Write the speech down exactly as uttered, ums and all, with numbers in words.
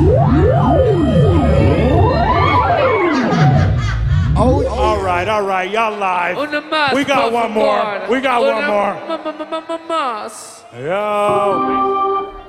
Oh, all right, all right, y'all live. We got one more. We got one more. Yo.